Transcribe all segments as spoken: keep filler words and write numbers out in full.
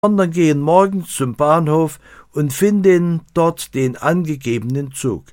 sondern gehen morgens zum Bahnhof und finden dort den angegebenen Zug.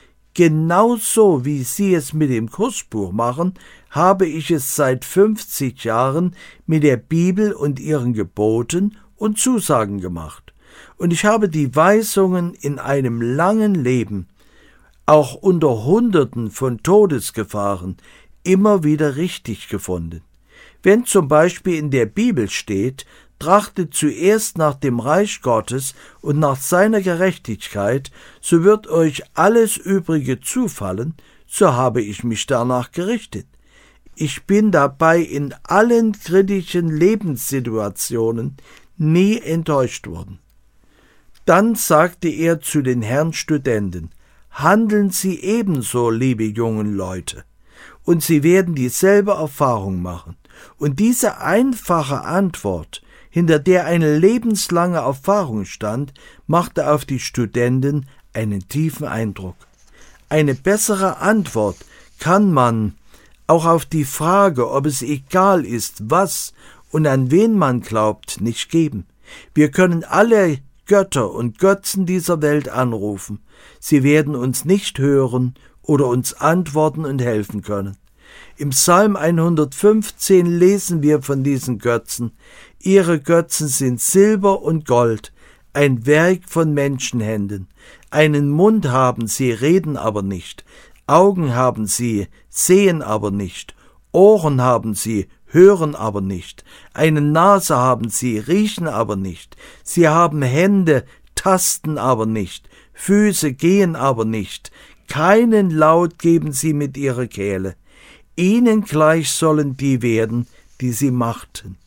Genauso wie Sie es mit dem Kursbuch machen, habe ich es seit fünfzig Jahren mit der Bibel und ihren Geboten und Zusagen gemacht. Und ich habe die Weisungen in einem langen Leben, auch unter Hunderten von Todesgefahren, immer wieder richtig gefunden. Wenn zum Beispiel in der Bibel steht, trachtet zuerst nach dem Reich Gottes und nach seiner Gerechtigkeit, so wird euch alles Übrige zufallen, so habe ich mich danach gerichtet. Ich bin dabei in allen kritischen Lebenssituationen nie enttäuscht worden. Dann sagte er zu den Herren Studenten: Handeln Sie ebenso, liebe jungen Leute, und Sie werden dieselbe Erfahrung machen. Und diese einfache Antwort, hinter der eine lebenslange Erfahrung stand, machte auf die Studenten einen tiefen Eindruck. Eine bessere Antwort kann man auch auf die Frage, ob es egal ist, was und an wen man glaubt, nicht geben. Wir können alle Götter und Götzen dieser Welt anrufen. Sie werden uns nicht hören oder uns antworten und helfen können. Im Psalm hundertfünfzehn lesen wir von diesen Götzen: Ihre Götzen sind Silber und Gold, ein Werk von Menschenhänden. Einen Mund haben sie, reden aber nicht. Augen haben sie, sehen aber nicht. Ohren haben sie, hören aber nicht. Eine Nase haben sie, riechen aber nicht. Sie haben Hände, tasten aber nicht. Füße gehen aber nicht. Keinen Laut geben sie mit ihrer Kehle. Ihnen gleich sollen die werden, die sie machten.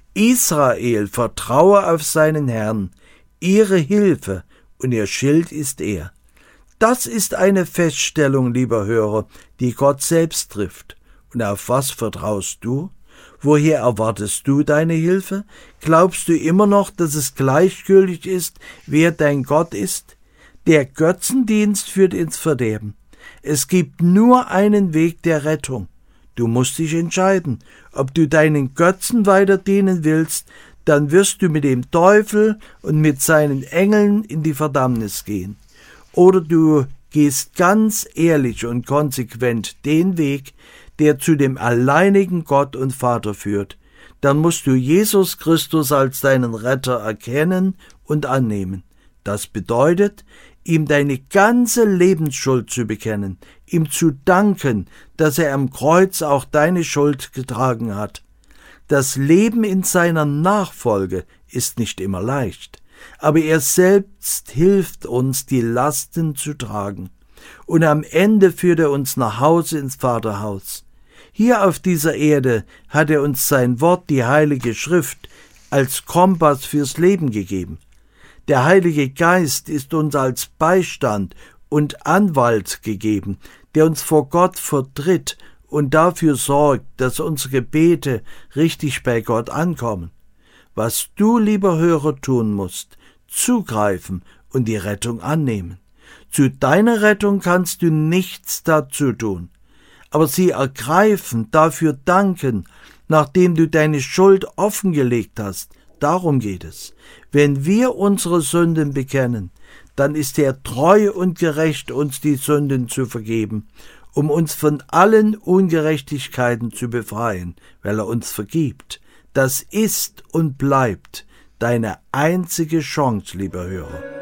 Israel vertraue auf seinen Herrn, ihre Hilfe und ihr Schild ist er. Das ist eine Feststellung, lieber Hörer, die Gott selbst trifft. Und auf was vertraust du? Woher erwartest du deine Hilfe? Glaubst du immer noch, dass es gleichgültig ist, wer dein Gott ist? Der Götzendienst führt ins Verderben. Es gibt nur einen Weg der Rettung. Du musst dich entscheiden, ob du deinen Götzen weiter dienen willst, dann wirst du mit dem Teufel und mit seinen Engeln in die Verdammnis gehen. Oder du gehst ganz ehrlich und konsequent den Weg, der zu dem alleinigen Gott und Vater führt. Dann musst du Jesus Christus als deinen Retter erkennen und annehmen. Das bedeutet, ihm deine ganze Lebensschuld zu bekennen, ihm zu danken, dass er am Kreuz auch deine Schuld getragen hat. Das Leben in seiner Nachfolge ist nicht immer leicht, aber er selbst hilft uns, die Lasten zu tragen. Und am Ende führt er uns nach Hause ins Vaterhaus. Hier auf dieser Erde hat er uns sein Wort, die Heilige Schrift, als Kompass fürs Leben gegeben. Der Heilige Geist ist uns als Beistand und Anwalt gegeben, der uns vor Gott vertritt und dafür sorgt, dass unsere Gebete richtig bei Gott ankommen. Was du, lieber Hörer, tun musst: zugreifen und die Rettung annehmen. Zu deiner Rettung kannst du nichts dazu tun, aber sie ergreifen, dafür danken, nachdem du deine Schuld offengelegt hast. Darum geht es. Wenn wir unsere Sünden bekennen, dann ist er treu und gerecht, uns die Sünden zu vergeben, um uns von allen Ungerechtigkeiten zu befreien, weil er uns vergibt. Das ist und bleibt deine einzige Chance, lieber Hörer.